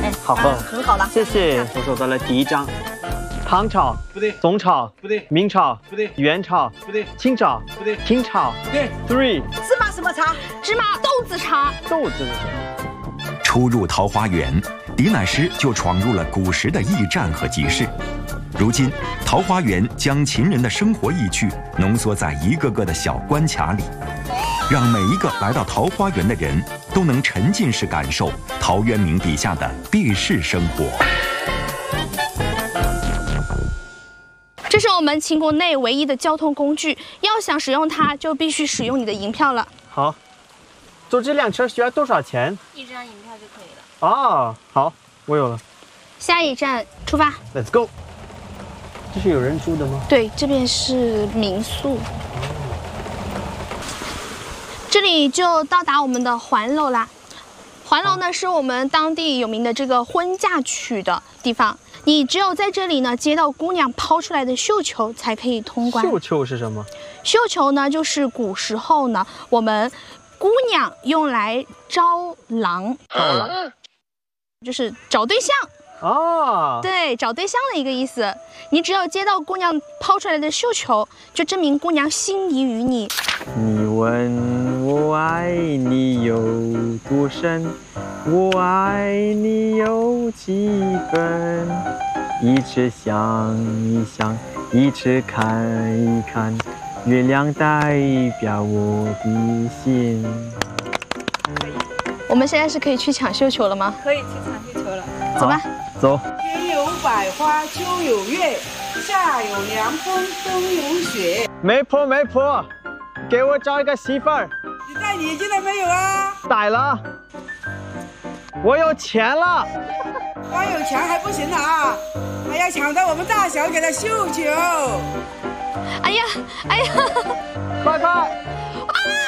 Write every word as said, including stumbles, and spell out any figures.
哎， 好喝， 很好了， 谢谢。我收到了第一张，唐朝不对，宋朝不对，明朝不对，元朝不对，清朝不对，清朝不对 ，three 芝麻什么茶？ 芝麻豆子茶， 豆子的茶。 初入桃花源，狄乃师就闯入了古时的驿站和集市。如今，桃花源将秦人的生活意趣浓缩在一个个的小关卡里，让每一个来到桃花源的人都能沉浸式感受陶渊明笔下的避世生活。 这是我们秦国内唯一的交通工具，要想使用它，就必须使用你的银票了。 好，坐这辆车需要多少钱？ 一张银票就可以了。 哦，好，我有了。 下一站出发 ，Let's go。这是有人住的吗？ 对，这边是民宿。这里就到达我们的环楼啦。环楼呢，是我们当地有名的这个婚嫁娶的地方。你只有在这里呢，接到姑娘抛出来的绣球，才可以通关。 绣球是什么？ 绣球呢，就是古时候呢，我们姑娘用来招郎， 招郎就是找对象。 哦， 对，找对象的一个意思。你只有接到姑娘抛出来的绣球，就证明姑娘心仪于你。 你问我爱你有多深，我爱你有几分？一直想一想，一直看一看，月亮代表我的心。 我们现在是可以去抢绣球了吗？ 可以去抢绣球了。 走吧。 走。 天有百花，秋有月，夏有凉风，冬有雪。 媒婆，媒婆，给我找一个媳妇儿。 你带礼金了没有啊？ 带了。我有钱了。 光有钱还不行啊，还要抢到我们大小姐的绣球。 哎呀，哎呀， 快快！ 啊！